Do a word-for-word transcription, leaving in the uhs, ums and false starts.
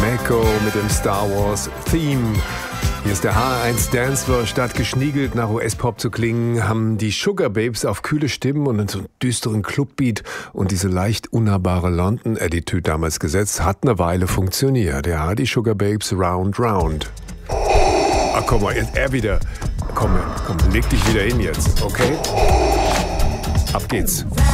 Meko mit dem Star Wars Theme. Hier ist der H eins Dance Floor. Statt geschniegelt nach U S-Pop zu klingen, haben die Sugar Babes auf kühle Stimmen und einen so düsteren Clubbeat und diese leicht unnahbare London-Attitude damals gesetzt. Hat eine Weile funktioniert. Ja, die Sugar Babes Round Round. Ach komm mal, jetzt er wieder. Komm, komm, leg dich wieder hin jetzt, okay? Ab geht's.